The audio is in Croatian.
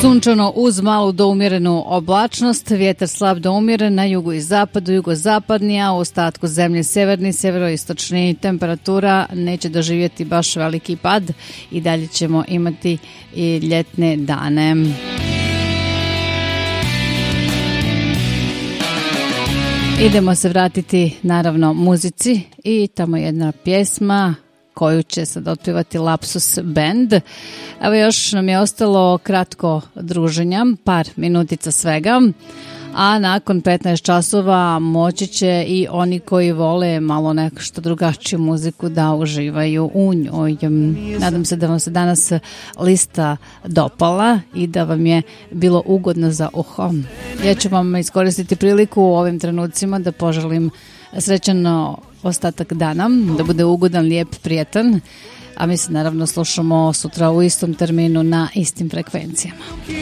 Sunčano uz malu do umjerenu oblačnost, vjetar slab do umjeren na jugu i zapadu, jugozapadni, a u ostatku zemlje severni, severoistočni. Temperatura neće doživjeti baš veliki pad i dalje ćemo imati i ljetne dane. Idemo se vratiti naravno muzici i tamo jedna pjesma koju će sad otpjevati Lapsus Band. Evo još nam je ostalo kratko druženja, par minutica svega, a nakon 15 časova moći će i oni koji vole malo nešto drugačiju muziku da uživaju u njoj. Nadam se da vam se danas lista dopala i da vam je bilo ugodno za uho. Ja ću vam iskoristiti priliku u ovim trenucima da poželim srećan ostatak dana, da bude ugodan, lijep, prijetan, a mi se naravno slušamo sutra u istom terminu na istim frekvencijama.